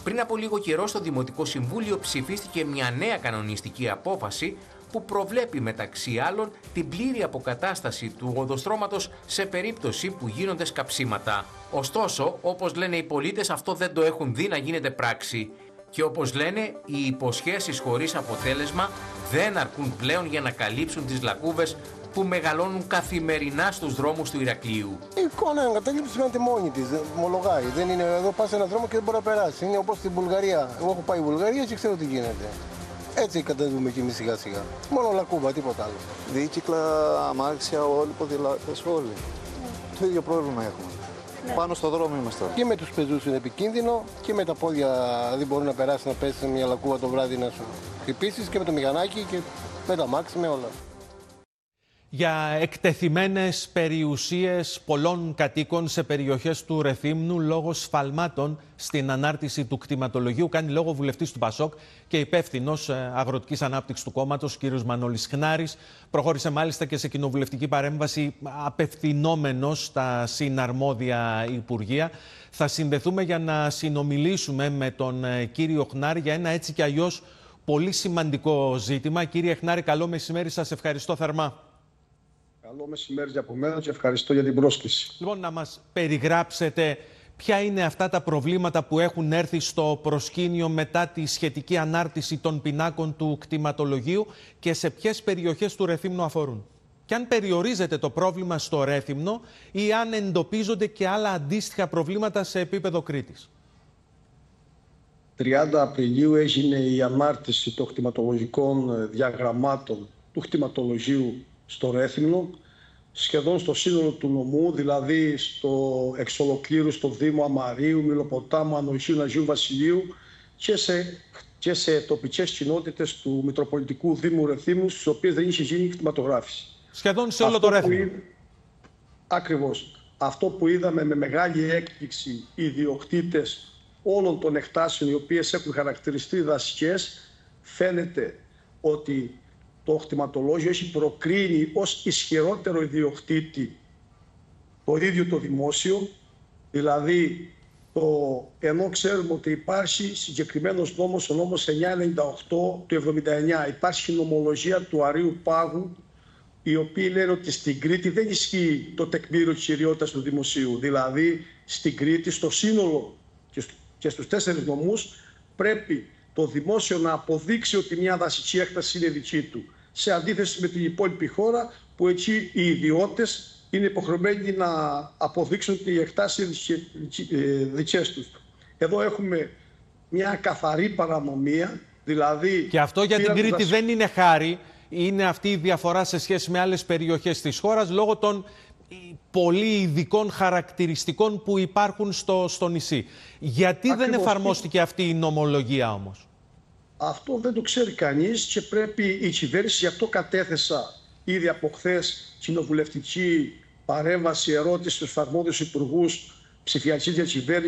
Πριν από λίγο καιρό στο Δημοτικό Συμβούλιο ψηφίστηκε μια νέα κανονιστική απόφαση που προβλέπει μεταξύ άλλων την πλήρη αποκατάσταση του οδοστρώματος σε περίπτωση που γίνονται σκαψίματα. Ωστόσο, όπως λένε οι πολίτες, αυτό δεν το έχουν δει να γίνεται πράξη. Και όπως λένε, οι υποσχέσεις χωρίς αποτέλεσμα δεν αρκούν πλέον για να καλύψουν τις λακκούβες που μεγαλώνουν καθημερινά στους δρόμους του Ηρακλείου. Η εικόνα εγκαταλείψη φαίνεται μόνη της, ομολογάει. Δεν είναι εδώ, πας σε έναν δρόμο και δεν μπορεί να περάσει. Είναι όπως στην Βουλγαρία. Εγώ έχω πάει Βουλγαρία και ξέρω τι γίνεται. Έτσι καταδούμε κι εμείς σιγά σιγά. Μόνο λακκούβα, τίποτα άλλο. Δίκυκλα, αμάξια, όλοι, ποδηλάτες, όλοι. Το ίδιο πρόβλημα έχουμε. Ναι. Πάνω στο δρόμο είμαστε όλοι. Και με τους πεζούς είναι επικίνδυνο και με τα πόδια δεν μπορεί να περάσει, να πέσει μια λακκούβα το βράδυ να σου χτυπήσεις, και με το μηχανάκι και με τα αμάξι, με όλα. Για εκτεθειμένες περιουσίες πολλών κατοίκων σε περιοχές του Ρεθύμνου λόγω σφαλμάτων στην ανάρτηση του κτηματολογίου κάνει λόγο ο βουλευτής του ΠΑΣΟΚ και υπεύθυνος αγροτικής ανάπτυξης του κόμματος, κ. Μανώλης Χνάρης. Προχώρησε μάλιστα και σε κοινοβουλευτική παρέμβαση απευθυνόμενος στα συναρμόδια υπουργεία. Θα συνδεθούμε για να συνομιλήσουμε με τον κύριο Χνάρη για ένα έτσι και αλλιώς πολύ σημαντικό ζήτημα. Κύριε Χνάρη, καλό μεσημέρι, σας ευχαριστώ θερμά. Καλό μεσημέρι από μένα και ευχαριστώ για την πρόσκληση. Λοιπόν, να μας περιγράψετε ποια είναι αυτά τα προβλήματα που έχουν έρθει στο προσκήνιο μετά τη σχετική ανάρτηση των πινάκων του κτηματολογίου και σε ποιες περιοχές του Ρεθύμνου αφορούν. Και αν περιορίζεται το πρόβλημα στο Ρέθυμνο ή αν εντοπίζονται και άλλα αντίστοιχα προβλήματα σε επίπεδο Κρήτης. 30 Απριλίου έγινε η ανάρτηση των κτηματολογικών διαγραμμάτων του κτηματολογίου στο Ρέθυμνο, σχεδόν στο σύνολο του νομού, δηλαδή εξ ολοκλήρου στο Δήμο Αμαρίου, Μιλοποτάμου, Ανοησίου, Αγίου Βασιλείου και σε τοπικές κοινότητες του Μητροπολιτικού Δήμου Ρεθύμνου, στις οποίες δεν είχε γίνει κτηματογράφηση. Σχεδόν σε όλο το Ρέθυμνο. Ακριβώς. Αυτό που είδαμε με μεγάλη έκπληξη οι ιδιοκτήτες όλων των εκτάσεων, οι οποίες έχουν χαρακτηριστεί δασικές, φαίνεται ότι το κτηματολόγιο έχει προκρίνει ως ισχυρότερο ιδιοκτήτη το ίδιο το δημόσιο, δηλαδή ενώ ξέρουμε ότι υπάρχει συγκεκριμένος νόμος, ο νόμος 998 του 79, υπάρχει νομολογία του Αρείου Πάγου, οι οποίοι λένε ότι στην Κρήτη δεν ισχύει το τεκμήριο της κυριότητας του δημοσίου. Δηλαδή στην Κρήτη, στο σύνολο και στους 4 νομούς, πρέπει το δημόσιο να αποδείξει ότι μια δασική έκταση είναι δική του. Σε αντίθεση με την υπόλοιπη χώρα, που εκεί οι ιδιώτες είναι υποχρεωμένοι να αποδείξουν ότι οι εκτάσεις είναι δικές τους. Εδώ έχουμε μια καθαρή παρανομία, δηλαδή... Και αυτό για την Κρήτη δεν είναι χάρη, είναι αυτή η διαφορά σε σχέση με άλλες περιοχές της χώρας, λόγω των πολύ ειδικών χαρακτηριστικών που υπάρχουν στο νησί. Γιατί ακριβώς δεν εφαρμόστηκε αυτή η νομολογία όμως? Αυτό δεν το ξέρει κανείς και πρέπει η κυβέρνηση, γι' αυτό κατέθεσα ήδη από χθες κοινοβουλευτική παρέμβαση, ερώτηση στους αρμόδιους υπουργούς ψηφιακής διακυβέρνησης